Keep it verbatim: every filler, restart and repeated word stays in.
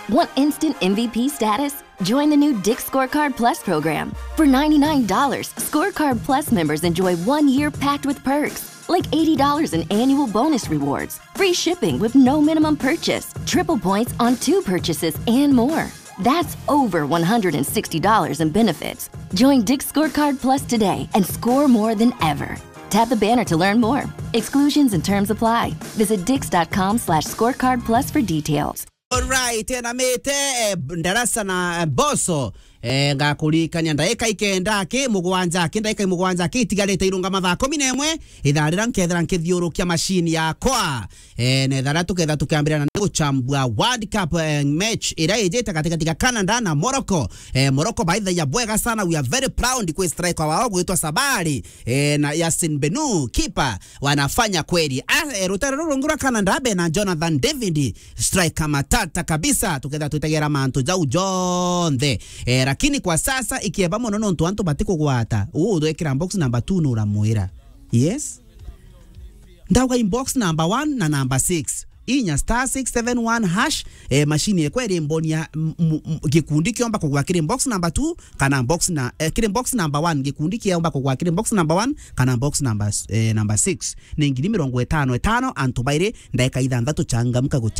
Want instant M V P status? Join the new Dick's Scorecard Plus program. For ninety-nine dollars, Scorecard Plus members enjoy one year packed with perks, like eighty dollars in annual bonus rewards, free shipping with no minimum purchase, triple points on two purchases, and more. That's over one hundred sixty dollars in benefits. Join Dick's Scorecard Plus today and score more than ever. Tap the banner to learn more. Exclusions and terms apply. Visit dix.com slash scorecard plus for details. Alright, na mete ndarasa na boso e ngakurikanya ndaika ikenda ke mugwanja ke ndaika mugwanja ke itigarete irunga mathako minemwe itharira nkethera nkithiurukia machine yakwa e nethara tuketha tukambira na guchambua World Cup eh, match ira ijeta katika katika Canada na Morocco. eh, Morocco baitha ya bwega sana. We are very proud kwa striker wao kuitwa Sabari eh, na Yasin Benu keeper wanafanya kweli. ah, eh, rutaro rungura Canada be na Jonathan David striker matata kabisa. Tuketha tutegera mantu jau jonde eh, lakini kwa sasa ikieba mono nontu antu batiko gwata uo ndwekira box number two nura muira. Yes, ndauga inbox number one na number six inya star six seven one hash eh, machine yekwere mbonia gikundi kiomba kugwa kire box number two kana box na eh, kire box number one gikundi kiomba kugwa kire box number one kana box number eh, number six ni ngiri mirongo itano itano antu baire ndaika ithandatu changamka